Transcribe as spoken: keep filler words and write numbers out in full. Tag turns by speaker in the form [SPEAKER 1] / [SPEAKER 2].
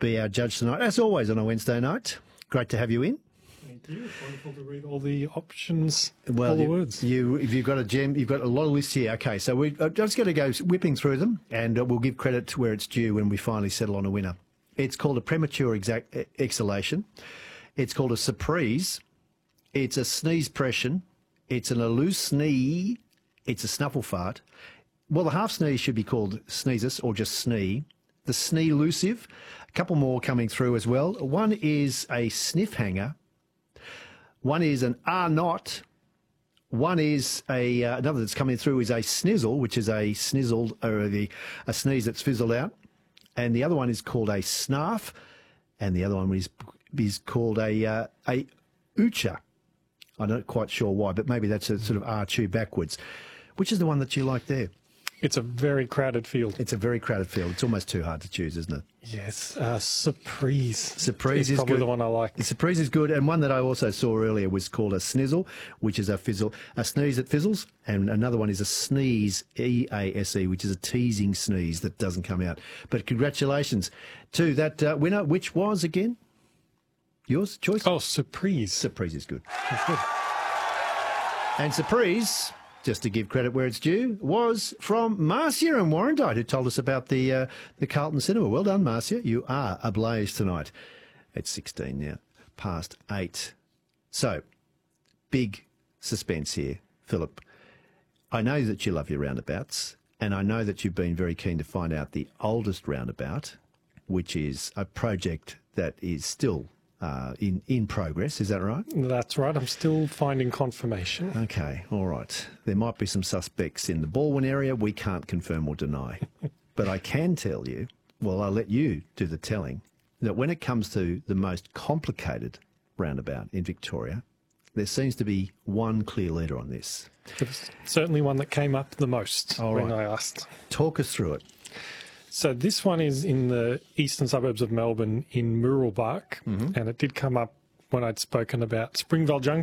[SPEAKER 1] be our judge tonight, as always on a Wednesday night. Great to have you in.
[SPEAKER 2] Thank you. It's wonderful to read all the options,
[SPEAKER 1] Well,
[SPEAKER 2] all the
[SPEAKER 1] you,
[SPEAKER 2] words.
[SPEAKER 1] You, if you've got a gem, you've got a lot of lists here. Okay, so we're just going to go whipping through them, and uh, we'll give credit to where it's due when we finally settle on a winner. It's called a premature exact, exhalation. It's called a surprise. It's a sneeze pression. It's an hallucine. It's a snuffle fart. Well, the half sneeze should be called sneezes or just snee. The snee-lusive. A couple more coming through as well. One is a sniff hanger. One is an ah not. One is a uh, another that's coming through is a snizzle, which is a snizzled or the a sneeze that's fizzled out, and the other one is called a snarf, and the other one is is called a uh, a oocha. I'm not quite sure why, but maybe that's a sort of ah chew backwards. Which is the one that you like there?
[SPEAKER 2] It's a very crowded field.
[SPEAKER 1] It's a very crowded field. It's almost too hard to choose, isn't it?
[SPEAKER 2] Yes, uh, surprise.
[SPEAKER 1] Surprise
[SPEAKER 2] is
[SPEAKER 1] is
[SPEAKER 2] probably
[SPEAKER 1] good.
[SPEAKER 2] the one I like.
[SPEAKER 1] Surprise is good, and one that I also saw earlier was called a snizzle, which is a fizzle, a sneeze that fizzles, and another one is a sneeze, E A S E, which is a teasing sneeze that doesn't come out. But congratulations to that uh, winner, which was again yours choice.
[SPEAKER 2] Oh, surprise.
[SPEAKER 1] Surprise is good.
[SPEAKER 2] That's good.
[SPEAKER 1] And surprise, just to give credit where it's due, was from Marcia and Warrandyte, who told us about the uh, the Carlton Cinema. Well done, Marcia. You are ablaze tonight. It's sixteen now, past eight. So, big suspense here, Philip. I know that you love your roundabouts, and I know that you've been very keen to find out the oldest roundabout, which is a project that is still Uh, in, in progress, is that right?
[SPEAKER 2] That's right. I'm still finding confirmation.
[SPEAKER 1] Okay, all right. There might be some suspects in the Baldwin area. We can't confirm or deny. But I can tell you, well, I'll let you do the telling, that when it comes to the most complicated roundabout in Victoria, there seems to be one clear leader on this.
[SPEAKER 2] It was certainly one that came up the most
[SPEAKER 1] All
[SPEAKER 2] when
[SPEAKER 1] right.
[SPEAKER 2] I asked.
[SPEAKER 1] Talk us through it.
[SPEAKER 2] So this one is in the eastern suburbs of Melbourne in Muralbark,
[SPEAKER 1] Mm-hmm.
[SPEAKER 2] and it did come up when I'd spoken about Springvale Junction.